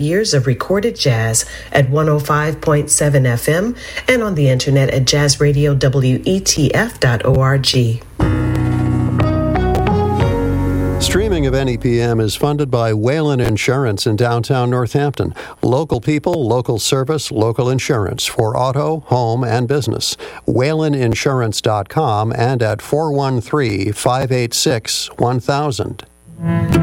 years of recorded jazz at 105.7 FM and on the internet at jazzradiowetf.org. Streaming of NEPM is funded by Whalen Insurance in downtown Northampton. Local people, local service, local insurance for auto, home, and business. WhalenInsurance.com and at 413-586-1000.